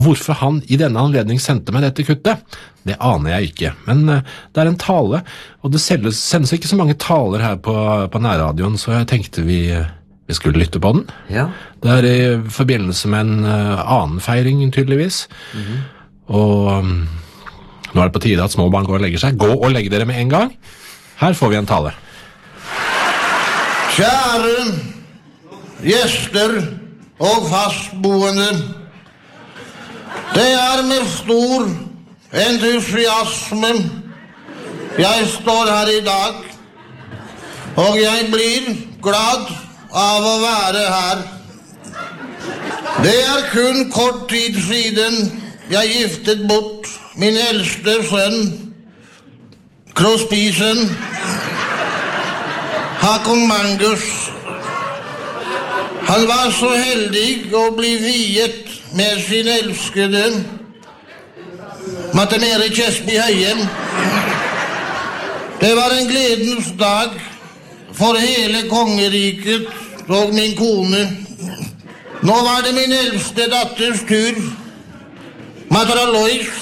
Hvorfor han i denne anledning sendte meg dette kuttet, det aner jeg ikke. Men det en tale, og det sendes ikke så mange taler her på nærradioen, så jeg tenkte vi skulle lytte på den. Ja. Det i forbindelse med en annen feiring, tydeligvis. Og nå det på tide at små barn går og legger seg. Gå og legg dere med en gang. Her får vi en tale. Kjære gjester og fastboende, det med stor entusiasme jeg står her i dag, og jeg blir glad av å være her. Det kun kort tid siden jeg giftet bort min eldste sønn, Krospisen, Hakon Magnus. Han var så heldig å bli viet med sin elskede Mette Mere Kjesby Høyem. Det var en gledens dag for hele kongeriket og min kone. Nå var det min eldste datters tur, Matra Lois,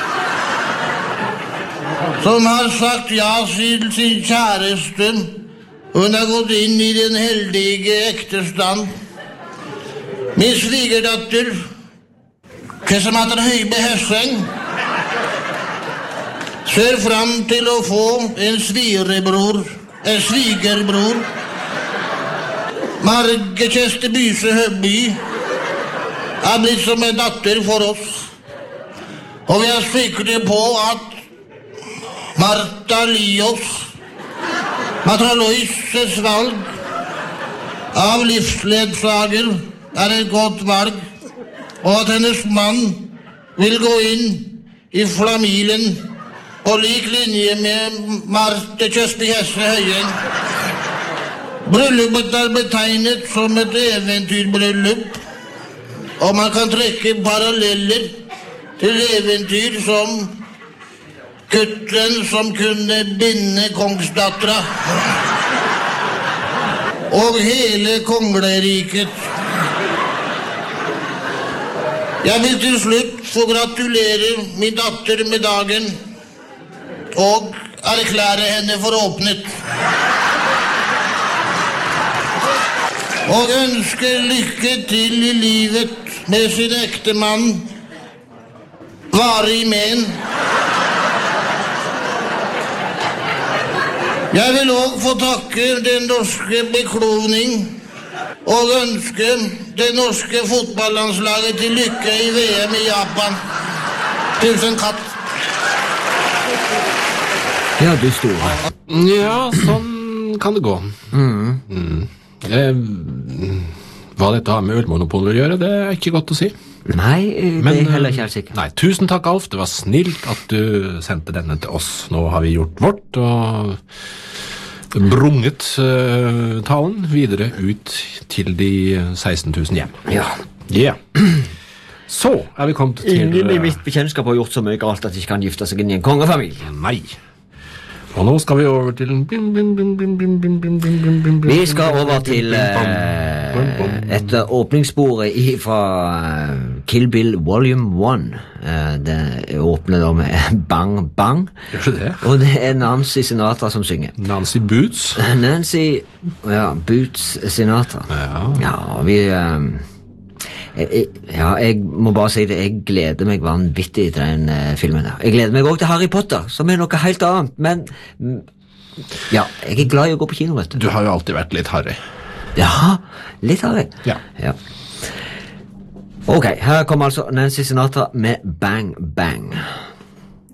som har sagt ja til sin kjæreste. Hun har gått inn i den heldige ektestand. Min svigerdatter, Kessematre Høybe Hesseng, ser fram til å få en svigerbror. Marge Kjeste Byse Høby blitt som en datter for oss. Og vi sikre på at Martha Lios, Matra Loises valg av livsledsager et godt valg, og at hennes mann vil gå inn i familien på lik linje med Marte Kjøsby Hesse Høyen. Bryllupet betegnet som et eventyrbryllup, og man kan trekke paralleller til eventyr som Kuttlen som kunne binde kongsdattera, og hele kongleriket. Jeg vil til slutt få gratulere min datter med dagen og erklære henne for åpnet. Og ønske lykke til i livet med sin ektemann, varig men. Jeg vil også få takke den norske beklovning og ønske det norske fotballandslaget til lykke i VM i Japan. Tusen katt. Ja, du store. Ja, sånn kan det gå. Hva dette har med ølmonopoler å gjøre, det ikke godt å si. Nei, det heller ikke helt sikkert. Nei, tusen takk, Alf. Det var snilt at du sendte denne til oss. Nå har vi gjort vårt og brunget talen videre ut til de 16 000 hjem. Ja. Ja. Så vi kommet til... Ingen i mitt bekjennskap har gjort så mye galt at de ikke kan gifte seg inn i en kongefamilie. Nei. Og nå skal vi over til... Vi skal over til et åpningssporet fra Kill Bill Volume 1. Det åpner da med Bang Bang. Gjør det? Og det Nancy Sinatra som synger. Nancy Boots? Boots Sinatra. Ja, vi... jeg må bare si det, jeg gleder meg vanvittig til den filmen der. Jeg gleder meg også til Harry Potter, som noe helt annet, men ja, jeg glad i å gå på kino, vet du. Du har jo alltid vært litt harry. Ja, litt harry. Ja. Ok, her kommer altså Nancy Sinatra med Bang Bang.